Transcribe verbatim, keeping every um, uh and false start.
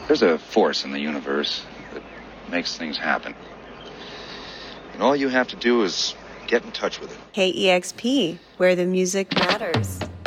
There's a force in the universe that makes things happen. And all you have to do is get in touch with it. K E X P, where the music matters.